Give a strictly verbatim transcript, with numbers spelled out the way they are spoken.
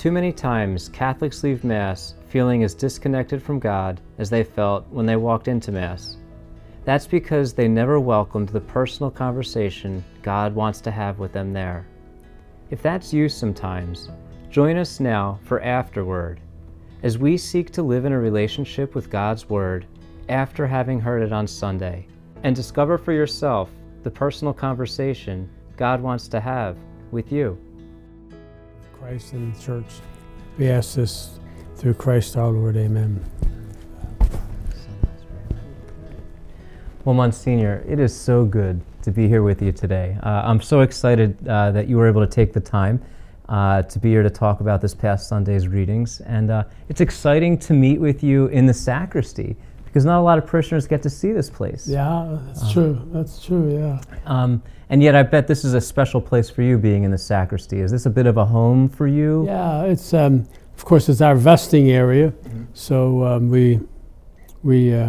Too many times, Catholics leave Mass feeling as disconnected from God as they felt when they walked into Mass. That's because they never welcomed the personal conversation God wants to have with them there. If that's you sometimes, join us now for Afterword, as we seek to live in a relationship with God's Word after having heard it on Sunday, and discover for yourself the personal conversation God wants to have with you. Christ and the Church. We ask this through Christ our Lord. Amen. Well, Monsignor, it is so good to be here with you today. Uh, I'm so excited uh, that you were able to take the time uh, to be here to talk about this past Sunday's readings. And uh, it's exciting to meet with you in the sacristy, because not a lot of parishioners get to see this place. Yeah, that's uh, true. That's true, yeah. Um, and yet I bet this is a special place for you, being in the sacristy. Is this a bit of a home for you? Yeah, it's, um, of course, it's our vesting area. Mm-hmm. So um, we, we uh,